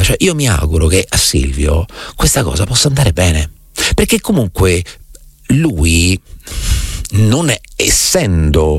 vita. Cioè, io mi auguro che a Silvio questa cosa possa andare bene, perché comunque lui, non essendo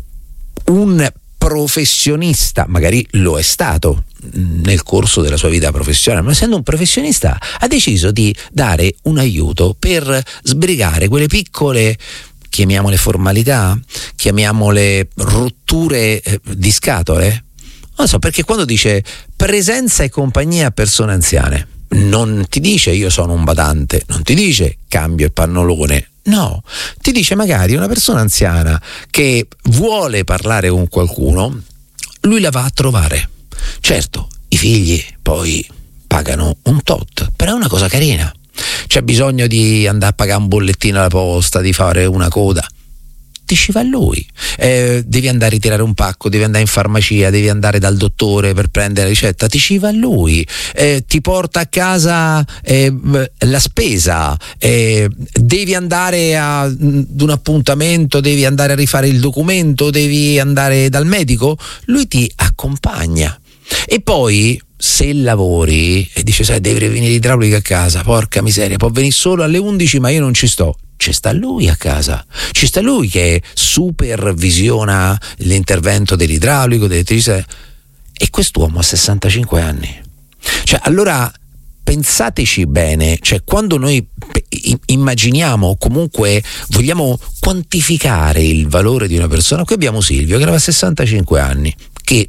un professionista, magari lo è stato nel corso della sua vita professionale, ma essendo un professionista ha deciso di dare un aiuto per sbrigare quelle piccole, chiamiamole formalità, chiamiamole rotture di scatole. Non so, perché quando dice presenza e compagnia a persone anziane, non ti dice io sono un badante, non ti dice cambio il pannolone, no, ti dice magari una persona anziana che vuole parlare con qualcuno, lui la va a trovare. Certo, i figli poi pagano un tot, però è una cosa carina. C'è bisogno di andare a pagare un bollettino alla posta, di fare una coda, ti ci va lui. Devi andare a ritirare un pacco, devi andare in farmacia, devi andare dal dottore per prendere la ricetta, ti ci va lui. Ti porta a casa la spesa, devi andare ad un appuntamento, devi andare a rifare il documento, devi andare dal medico, lui ti accompagna. E poi se lavori e dice sai devi venire idraulica a casa, porca miseria, può venire solo alle 11 ma io non ci sto, ci sta lui a casa, ci sta lui che supervisiona l'intervento dell'idraulico, dell'elettricità, e quest'uomo ha 65 anni. Cioè, allora pensateci bene, cioè quando noi immaginiamo o comunque vogliamo quantificare il valore di una persona, qui abbiamo Silvio che aveva 65 anni, che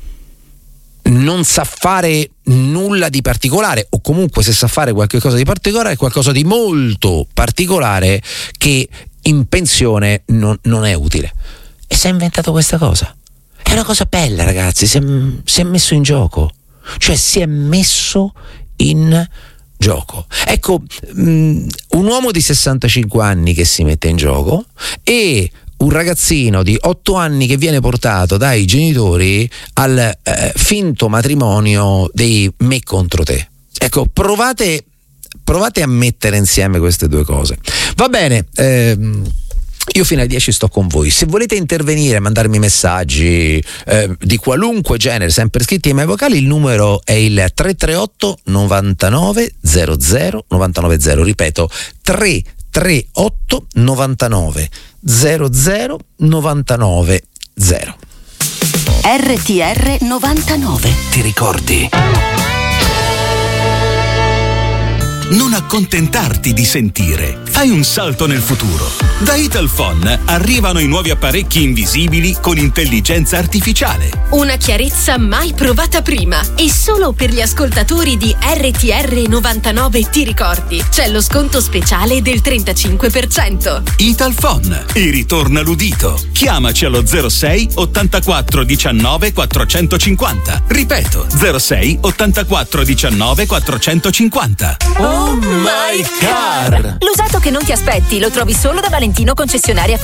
non sa fare nulla di particolare, o comunque se sa fare qualche cosa di particolare è qualcosa di molto particolare che in pensione non è utile, e si è inventato questa cosa. È una cosa bella, ragazzi, si è messo in gioco, cioè si è messo in gioco. Ecco, un uomo di 65 anni che si mette in gioco e un ragazzino di 8 anni che viene portato dai genitori al finto matrimonio dei me contro te. Ecco, provate a mettere insieme queste due cose. Va bene, io fino alle 10 sto con voi. Se volete intervenire, mandarmi messaggi di qualunque genere, sempre scritti ai miei vocali, il numero è il 338 99 00 990. Ripeto, 338 99 00 990. RTR 99. Ti ricordi? Non accontentarti di sentire. Fai un salto nel futuro. Da Italphone arrivano i nuovi apparecchi invisibili con intelligenza artificiale. Una chiarezza mai provata prima. E solo per gli ascoltatori di RTR 99 ti ricordi. C'è lo sconto speciale del 35%. Italphone. E ritorna l'udito. Chiamaci allo 06 84 19 450. Ripeto, 06 84 19 450. Oh my car! L'usato che non ti aspetti lo trovi solo da Valentino concessionaria